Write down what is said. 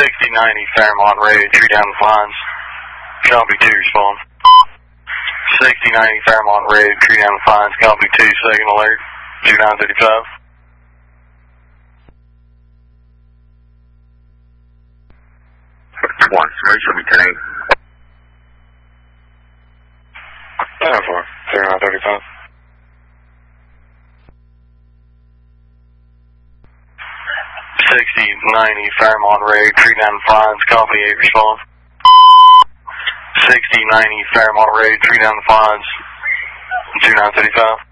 6090 Fairmont Ray, tree down the fines. Copy 2, respond. 6090 Fairmont Ray, tree down the fines. Copy 2, second alert. 2935. One, show me 10. 9-4, 0935. 6090 Fairmont Ray, tree down the fines. Copy 8, respond. 6090 Fairmont Ray, tree down the fines. 2935.